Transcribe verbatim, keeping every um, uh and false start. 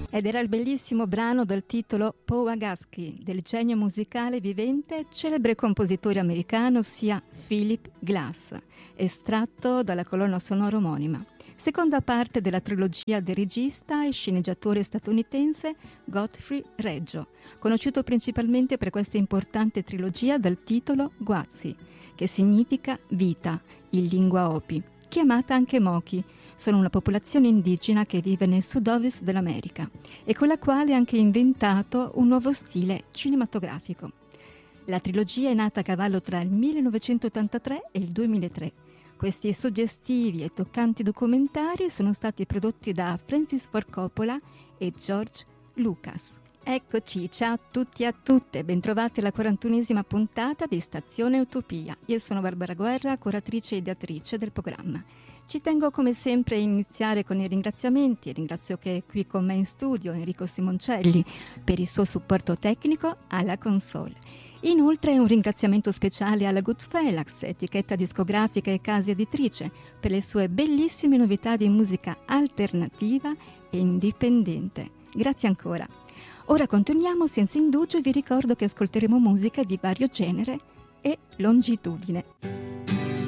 Ed era il bellissimo brano dal titolo Powaghaski, del genio musicale vivente e celebre compositore americano sia Philip Glass, estratto dalla colonna sonora omonima. Seconda parte della trilogia del regista e sceneggiatore statunitense Godfrey Reggio, conosciuto principalmente per questa importante trilogia dal titolo Guazzi, che significa vita in lingua Hopi, chiamata anche Mochi. Sono una popolazione indigena che vive nel sud-ovest dell'America e con la quale ha anche inventato un nuovo stile cinematografico. La trilogia è nata a cavallo tra il millenovecentottantatré e il duemilatré. Questi suggestivi e toccanti documentari sono stati prodotti da Francis Ford Coppola e George Lucas. Eccoci, ciao a tutti e a tutte, bentrovati alla quarantunesima puntata di Stazione Utopia. Io sono Barbara Guerra, curatrice e ideatrice del programma. Ci tengo come sempre a iniziare con i ringraziamenti. Ringrazio che è qui con me in studio Enrico Simoncelli per il suo supporto tecnico alla console. Inoltre un ringraziamento speciale alla Goodfellas, etichetta discografica e casa editrice, per le sue bellissime novità di musica alternativa e indipendente. Grazie ancora. Ora continuiamo senza indugio e vi ricordo che ascolteremo musica di vario genere e longitudine.